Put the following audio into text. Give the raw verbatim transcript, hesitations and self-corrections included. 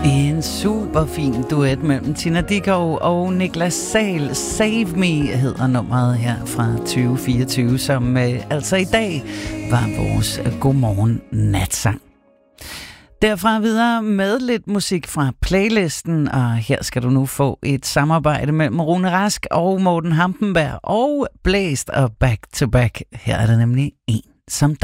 En super fin duet mellem Tina Dickow og Niklas Sahl. Save Me hedder nummeret her fra tyve fireogtyve, som øh, altså i dag var vores øh, godmorgen natsang. Derfra videre med lidt musik fra playlisten, og her skal du nu få et samarbejde mellem Rune Rask og Morten Hampenberg og Blæst og Back to Back. Her er der nemlig En som dig.